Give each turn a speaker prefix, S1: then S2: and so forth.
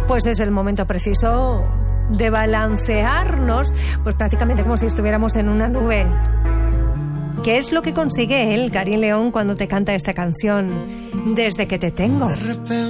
S1: Pues es el momento preciso de balancearnos, pues prácticamente como si estuviéramos en una nube. ¿Qué es lo que consigue él, Karim León, cuando te canta esta canción? Desde que te tengo.